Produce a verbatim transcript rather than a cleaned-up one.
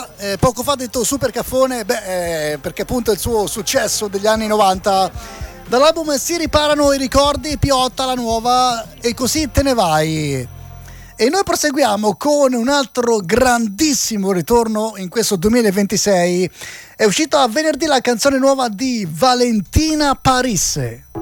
Piotta, eh, poco fa ha detto super caffone, beh, eh, perché appunto il suo successo degli anni novanta. Dall'album Si riparano i ricordi, Piotta la nuova, e così te ne vai. E noi proseguiamo con un altro grandissimo ritorno in questo duemilaventisei. È uscita venerdì la canzone nuova di Valentina Parisse.